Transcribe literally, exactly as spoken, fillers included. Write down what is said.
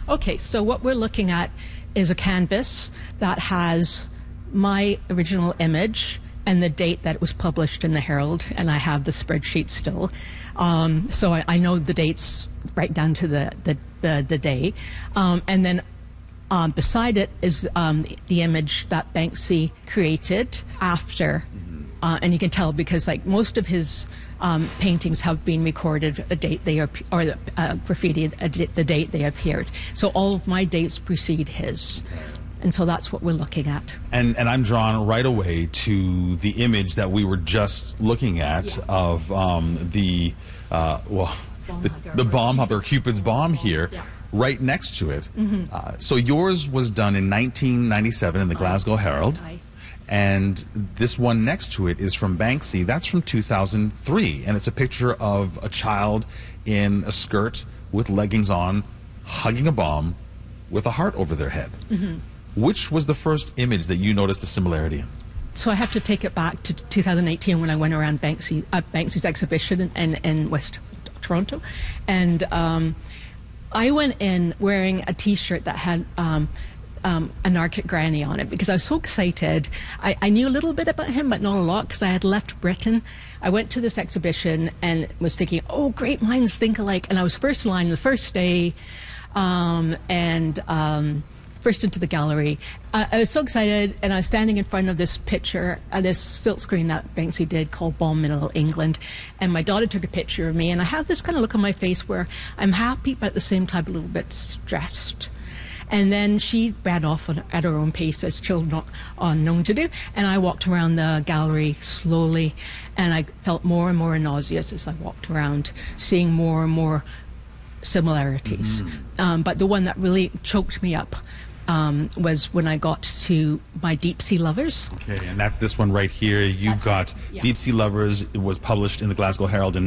Okay, so what we're looking at is a canvas that has my original image and the date that it was published in the Herald, and I have the spreadsheet still. Um, so I, I know the dates right down to the, the, the, the day. Um, and then um, beside it is um, the image that Banksy created after. Uh, and you can tell because like most of his um, paintings have been recorded a date they are, or uh, graffiti a di the date they appeared. So all of my dates precede his. And so that's what we're looking at. And and I'm drawn right away to the image that we were just looking at yeah. of um, the, uh, well, bomb the, the bomb hopper, Cupid's bomb here, yeah. right next to it. Mm-hmm. uh, so yours was done in nineteen ninety-seven in the Glasgow Herald. Aye. And this one next to it is from Banksy. That's from two thousand three. And it's a picture of a child in a skirt with leggings on, hugging a bomb with a heart over their head. Mm-hmm. Which was the first image that you noticed a similarity in? So I have to take it back to two thousand eighteen when I went around Banksy, uh, Banksy's exhibition in, in, in West Toronto. And um, I went in wearing a T-shirt that had um, um, Anarchic Granny on it because I was so excited. I, I knew a little bit about him, but not a lot because I had left Britain. I went to this exhibition and was thinking, oh, great minds think alike. And I was first in line the first day. Um, and... Um, first into the gallery. Uh, I was so excited, and I was standing in front of this picture, uh, this silk screen that Banksy did called Bomb Middle England, and my daughter took a picture of me, and I have this kind of look on my face where I'm happy, but at the same time a little bit stressed. And then she ran off on, at her own pace, as children are known to do, and I walked around the gallery slowly, and I felt more and more nauseous as I walked around, seeing more and more similarities. Mm-hmm. um, but the one that really choked me up Um, was when I got to my Deep Sea Lovers. Okay, and that's this one right here. You've that's got right. yeah. Deep Sea Lovers. It was published in the Glasgow Herald in